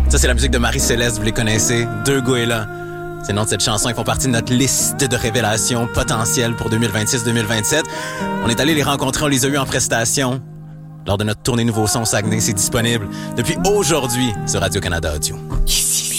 Ça, c'est la musique de Marie-Céleste, vous les connaissez. Deux Goélands. C'est le nom de cette chanson. Ils font partie de notre liste de révélations potentielles pour 2026-2027. On est allé les rencontrer, on les a eus en prestation. Lors de notre tournée Nouveau Son au Saguenay, c'est disponible depuis aujourd'hui sur Radio-Canada Audio. Ici.